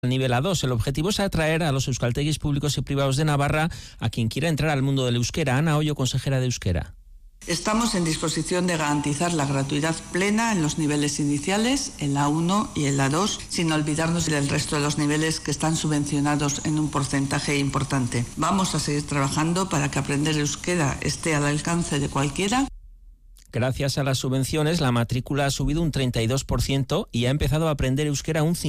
Nivel A2. El objetivo es atraer a los euskaltegis públicos y privados de Navarra a quien quiera entrar al mundo del euskera. Ana Hoyo, consejera de Euskera. Estamos en disposición de garantizar la gratuidad plena en los niveles iniciales, el A1 y el A2, sin olvidarnos del resto de los niveles que están subvencionados en un porcentaje importante. Vamos a seguir trabajando para que aprender euskera esté al alcance de cualquiera. Gracias a las subvenciones, la matrícula ha subido un 32% y ha empezado a aprender euskera un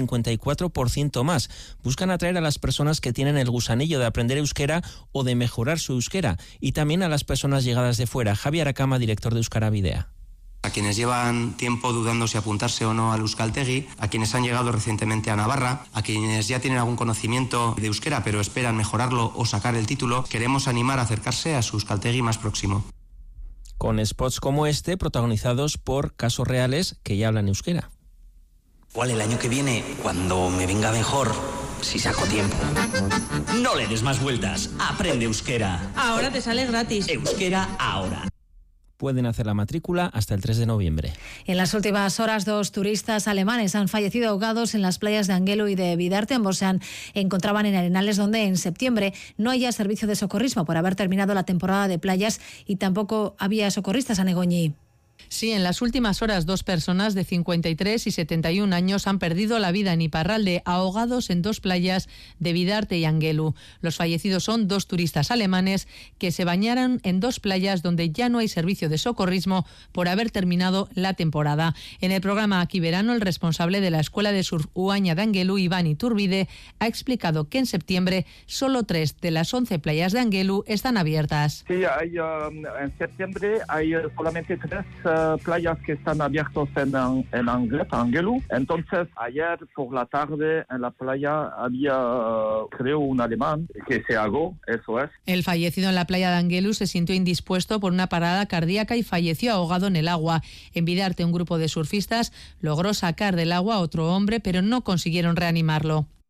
54% más. Buscan atraer a las personas que tienen el gusanillo de aprender euskera o de mejorar su euskera, y también a las personas llegadas de fuera. Javier Aracama, director de Euskaravidea. A quienes llevan tiempo dudando si apuntarse o no al euskaltegi, a quienes han llegado recientemente a Navarra, a quienes ya tienen algún conocimiento de euskera pero esperan mejorarlo o sacar el título, queremos animar a acercarse a su euskaltegi más próximo. Con spots como este, protagonizados por casos reales que ya hablan euskera. Igual el año que viene, cuando me venga mejor, si saco tiempo. No le des más vueltas, aprende euskera. Ahora te sale gratis. Euskera ahora. Pueden hacer la matrícula hasta el 3 de noviembre. En las últimas horas, 2 turistas alemanes han fallecido ahogados en las playas de Angelu y de Bidarte. Ambos se encontraban en Arenales, donde en septiembre no haya servicio de socorrismo por haber terminado la temporada de playas y tampoco había socorristas a Negoñi. Sí, en las últimas horas 2 personas de 53 y 71 años han perdido la vida en Iparralde, ahogados en 2 playas de Bidarte y Angelu. Los fallecidos son 2 turistas alemanes que se bañaron en 2 playas donde ya no hay servicio de socorrismo por haber terminado la temporada. En el programa Aquí Verano, el responsable de la Escuela de Surf Uaña de Angelu, Iván Iturbide, ha explicado que en septiembre solo 3 de las 11 playas de Angelu están abiertas. Sí, en septiembre hay solamente 3 playas que están abiertos en Angelu. Entonces, ayer por la tarde en la playa había, creo, un alemán que se ahogó, eso es. El fallecido en la playa de Angelu se sintió indispuesto por una parada cardíaca y falleció ahogado en el agua. En Bidarte, un grupo de surfistas logró sacar del agua a otro hombre, pero no consiguieron reanimarlo.